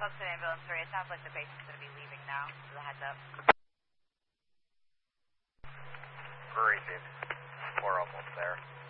folks at Ambulance 3, it sounds like the patient's going to be leaving now, so the heads up. Very good. We're almost there.